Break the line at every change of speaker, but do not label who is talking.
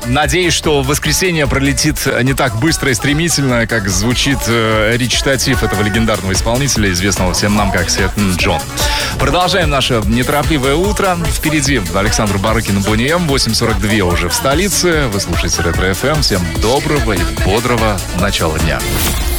Надеюсь, что воскресенье пролетит не так быстро и стремительно, как звучит речитатив этого легендарного исполнителя, известного всем нам как Селтон Джон. Продолжаем наше неторопливое утро. Впереди Александр Барыкин, Бонни М. 8:42 уже в столице. Вы слушаете Ретро ФМ. Всем доброго и бодрого начала дня.